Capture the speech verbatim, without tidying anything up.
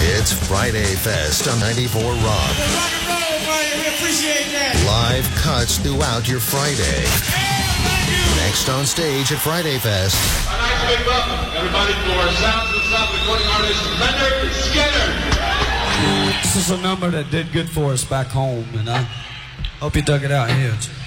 It's Friday Fest on ninety-four Rock. Rock and roll, Friday. We appreciate that. Live cuts throughout your Friday. Next on stage at Friday Fest. I'd like to big welcome everybody for Sounds of the South recording artist Leonard Skinner. This is a number that did good for us back home, and I hope you dug it out here.